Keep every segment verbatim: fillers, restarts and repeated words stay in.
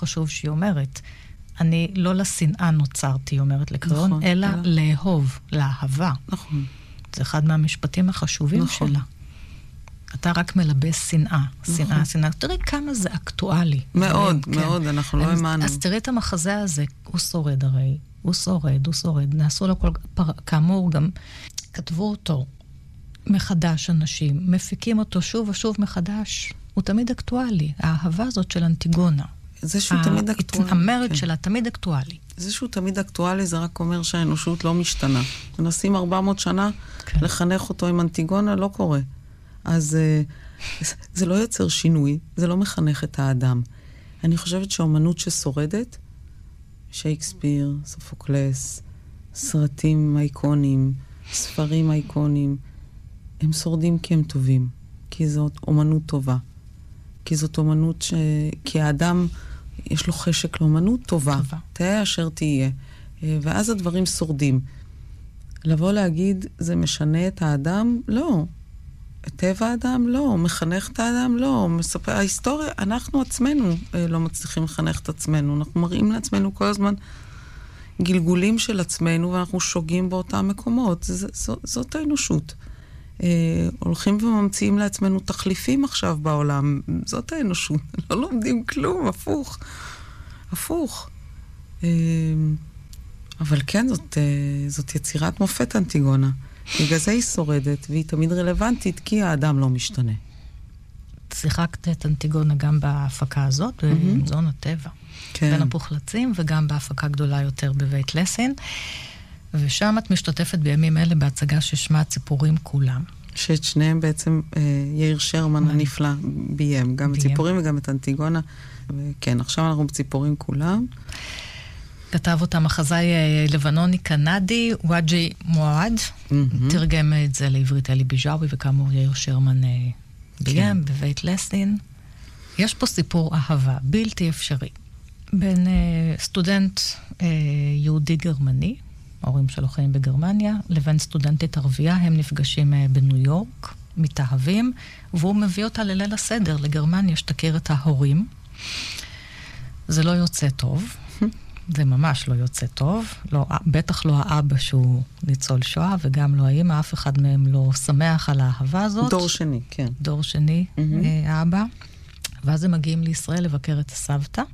חשוב שהיא אומרת. אני לא לשנאה נוצרתי, אומרת לקריון, נכון, אלא אלא... לאהוב, לאהבה. נכון. זה אחד מהמשפטים החשובים נכון. שלה. אתה רק מלבס שנאה, שנאה, נכון. שנאה. תראי כמה זה אקטואלי. מאוד, כן. מאוד, אנחנו לא האמנו. אז תראי את המחזה הזה, הוא שורד הרי, הוא שורד, הוא שורד, נעשו לו כל... פר... כאמור, גם כתבו אותו מחדש אנשים, מפיקים אותו שוב ושוב מחדש. הוא תמיד אקטואלי, האהבה הזאת של אנטיגונה. זה שהוא תמיד אקטואלי. המרד כן. שלה תמיד אקטואלי. זה שהוא תמיד אקטואלי, זה רק אומר שהאנושות לא משתנה. מנסים ארבע מאות שנה כן. לחנך אותו עם אנטיגונה, לא קורה. אז זה לא יוצר שינוי, זה לא מחנך את האדם. אני חושבת שהאמנות ששורדת, שייקספיר, סופוקלס, סרטים אייקונים, ספרים אייקונים, הם שורדים כי הם טובים. כי זאת אומנות טובה. כי זאת אומנות ש... כי האדם, יש לו חשק לאמנות טובה. טובה. תהיה אשר תהיה. ואז הדברים שורדים. לבוא להגיד, זה משנה את האדם? לא. את טבע האדם? לא. מחנך את האדם? לא. מספר... ההיסטוריה, אנחנו עצמנו לא מצליחים לחנך את עצמנו. אנחנו מראים לעצמנו כל הזמן גלגולים של עצמנו, ואנחנו שוגים באותם מקומות. ז... ז... זאת האנושות. אה, הולכים וממציאים לעצמנו תחליפים עכשיו בעולם. זאת האנושות. לא לומדים כלום, הפוך. הפוך. אה, אבל כן, זאת, אה, זאת יצירת מופת אנטיגונה. בגלל זה היא שורדת, והיא תמיד רלוונטית, כי האדם לא משתנה. שיחקת את אנטיגונה גם בהפקה הזאת, Mm-hmm. בזון הטבע. כן. בין הפוחלצים, וגם בהפקה גדולה יותר בבית לסין. ושם את משתתפת בימים אלה בהצגה ששמה ציפורים כולם. שאת שניהם בעצם אה, יאיר שרמן הנפלא ביים, גם את ציפורים וגם את אנטיגונה. וכן, עכשיו אנחנו בציפורים כולם. כתב אותה מחזאי לבנוני קנדי, וואג'י מועד, mm-hmm. תרגם את זה לעברית אלי ביג'אווי, וכאמור יאיר שרמן ביים כן. בבית לסין. יש פה סיפור אהבה, בלתי אפשרי, בין אה, סטודנט אה, יהודי גרמני, ההורים שלו חיים בגרמניה, לבין סטודנטית ערבייה, הם נפגשים בניו יורק, מתאהבים, והוא מביא אותה לליל הסדר לגרמניה, שתכיר את ההורים. זה לא יוצא טוב, זה ממש לא יוצא טוב, לא, בטח לא האבא שהוא ניצול שואה, וגם לא האמא, אף אחד מהם לא שמח על האהבה הזאת. דור שני, כן. דור שני, mm-hmm. האבא. ואז הם מגיעים לישראל לבקר את הסבתא,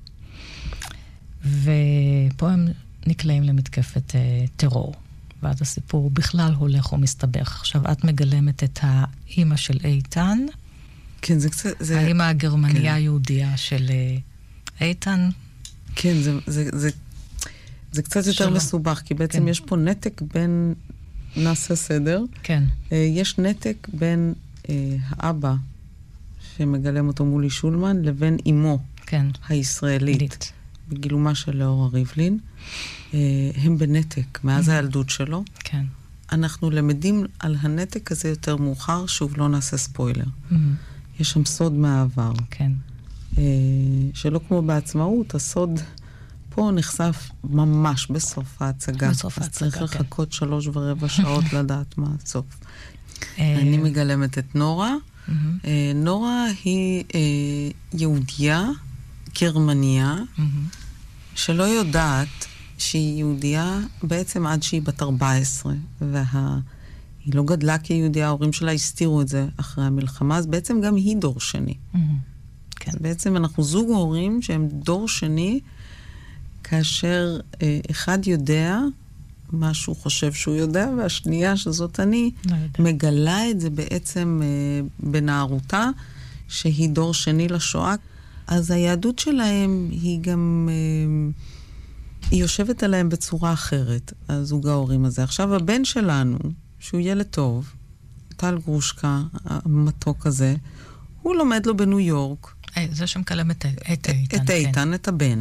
ופה הם... נקלעים למתקפת אה, טרור. ואז הסיפור בכלל הולך ומסתבך. עכשיו, את מגלמת את האימא של איתן. כן, זה קצת... זה... האימא הגרמניה היהודיה כן. של אה, איתן. כן, זה, זה, זה, זה קצת יותר שלא. מסובך, כי בעצם כן. יש פה נתק בין... נעשה סדר. כן. אה, יש נתק בין אה, האבא, שמגלם אותו מולי שולמן, לבין אימו. כן. הישראלית. ליט. בגילומה של לאורה ריבלין, הם בנתק, מאז הילדות שלו. כן. אנחנו למדים על הנתק הזה יותר מאוחר, שוב לא נעשה ספוילר. יש שם סוד מהעבר. כן. שלא כמו בעצמאות, הסוד פה נחשף ממש בסוף ההצגה. בסוף ההצגה, כן. אז צריך לחכות שלוש ורבע שעות לדעת מה הסוף. אני מגלמת את נורה. נורה היא יהודיה, גרמניה, mm-hmm. שלא יודעת שהיא יהודיה בעצם עד שהיא בת ארבע עשרה, והיא לא גדלה כיהודיה, ההורים שלה הסתירו את זה אחרי המלחמה, אז בעצם גם היא דור שני. Mm-hmm. כן. אז בעצם אנחנו זוג הורים שהם דור שני, כאשר אה, אחד יודע מה שהוא חושב שהוא יודע, והשנייה שזאת אני, לא מגלה את זה בעצם אה, בנערותה, שהיא דור שני לשואה, אז היהדות שלהם היא גם, היא יושבת עליהם בצורה אחרת, הזוג ההורים הזה. עכשיו הבן שלנו, שהוא ילד טוב, טל גרושקה, המתוק הזה, הוא לומד לו בניו יורק. זה שמקלם את איתן. את איתן, את הבן.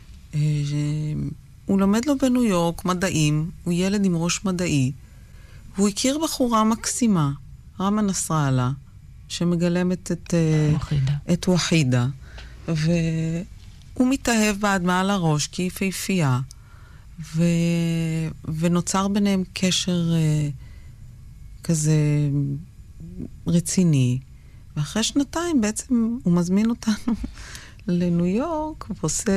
הוא לומד לו בניו יורק מדעים, הוא ילד עם ראש מדעי, והוא הכיר בחורה מקסימה, רמה נסראללה, שמגלמת את, את וחידה. והוא מתאהב בעד מעל הראש כי היא פהפייה, ו... ונוצר ביניהם קשר uh, כזה רציני. ואחרי שנתיים בעצם הוא מזמין אותנו לניו יורק ועושה